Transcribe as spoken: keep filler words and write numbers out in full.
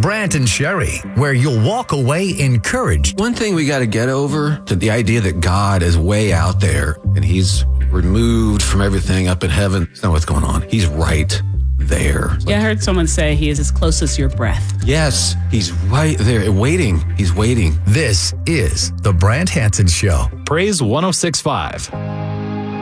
Brant and Sherry, where you'll walk away encouraged. One thing we got to get over, to the idea that God is way out there and he's removed from everything up in heaven. That's not what's going on. He's right there. Yeah, I heard someone say he is as close as your breath. Yes, he's right there, waiting. He's waiting. This is the Brant Hansen Show. Praise one oh six point five.